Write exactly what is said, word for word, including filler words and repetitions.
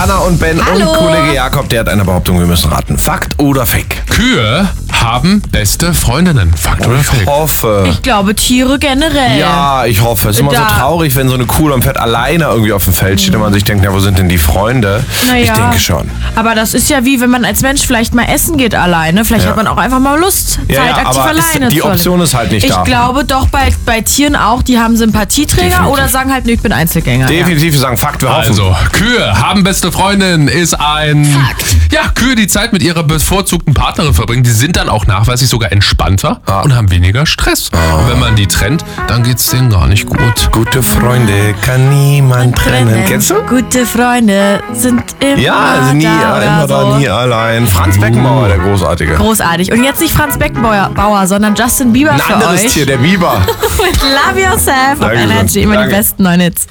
Anna und Ben Hallo. und Kollege Jakob, der hat eine Behauptung, wir müssen raten. Fakt oder Fake? Kühe haben beste Freundinnen. Fakt oder Ich Fake? hoffe. Ich glaube Tiere generell. Ja, ich hoffe. Es ist immer Da- so traurig, wenn so eine Kuh am Pferd alleine irgendwie auf dem Feld steht und man sich denkt, na, wo sind denn die Freunde? Naja. Ich denke schon. Aber das ist ja wie, wenn man als Mensch vielleicht mal essen geht alleine. Vielleicht Ja. hat man auch einfach mal Lust, Ja, Zeit ja, aktiv aber ist- alleine die zu Option ist halt nicht ich da. Ich glaube doch bei, bei Tieren auch, die haben Sympathieträger Definitiv. oder sagen halt, nee, ich bin Einzelgänger. Definitiv, wir sagen Fakt, wir hoffen. Also, Kühe haben beste Freundin ist ein... Fakt. Ja, Kühe, die Zeit mit ihrer bevorzugten Partnerin verbringen, die sind dann auch nachweislich sogar entspannter Ah. und haben weniger Stress. Und wenn man die trennt, dann geht's denen gar nicht gut. Gute Freunde kann niemand trennen. Kennst du? Gute Freunde sind immer Ja, also nie, da oder immer da, so. nie allein. Franz Beckenbauer, der Großartige. Großartig. Und jetzt nicht Franz Beckenbauer, Bauer, sondern Justin Bieber Ein für anderes euch. Tier, der Biber. Mit Love Yourself auf Dankeschön. Energy. Immer Danke. die besten neuen Hits.